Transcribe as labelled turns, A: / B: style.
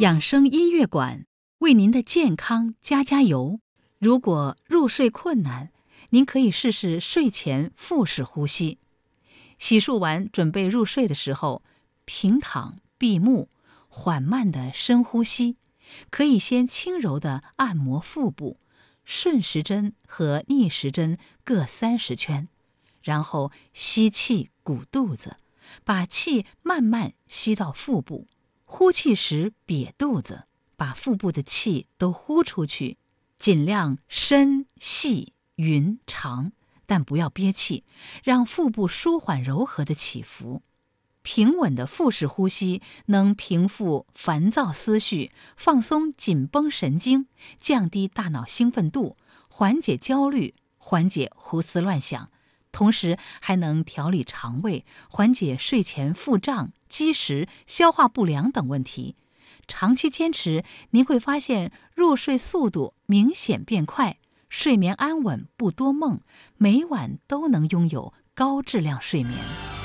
A: 养生音乐馆为您的健康加油。如果入睡困难，您可以试试睡前腹式呼吸。洗漱完准备入睡的时候，平躺闭目，缓慢的深呼吸，可以先轻柔地按摩腹部，顺时针和逆时针各30圈，然后吸气鼓肚子，把气慢慢吸到腹部，呼气时瘪肚子，把腹部的气都呼出去，尽量深细匀长，但不要憋气，让腹部舒缓柔和的起伏。平稳的腹式呼吸能平复烦躁思绪，放松紧绷神经，降低大脑兴奋度，缓解焦虑，缓解胡思乱想，同时还能调理肠胃，缓解睡前腹胀、积食、消化不良等问题。长期坚持，您会发现入睡速度明显变快，睡眠安稳不多梦，每晚都能拥有高质量睡眠。